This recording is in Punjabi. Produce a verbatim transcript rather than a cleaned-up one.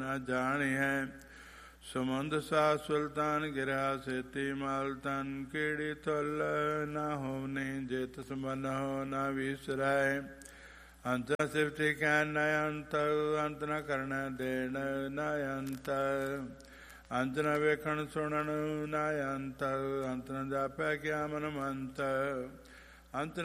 ਨਾ ਜਾਣੀ ਹੈ। ਸਮੁੰਦ ਸਾ ਸੁਲਤਾਨ ਗਿਰਿਆ ਸੇਤੀ ਮਲ ਤਨ ਕੀੜੀ ਤੁਲ ਨਾ ਹੋਵਨੀ ਜੇ ਤਿਸ ਮਨ ਹੋ ਨਾ ਵਿਸਰੈ। ਅੰਤ ਨ ਸਿਫਤੀ ਕਹਿਣ ਨ ਅੰਤ ਅੰਤ ਨ ਕਰਨਾ ਦੇਣ ਨ ਅੰਤ ਅੰਤ ਨ ਵੇਖਣ ਸੁਣਨ ਨ ਅੰਤ ਅੰਤ ਨ ਜਾਪੈ ਕਿਆ ਮਨ ਮੰਤ ਅੰਤ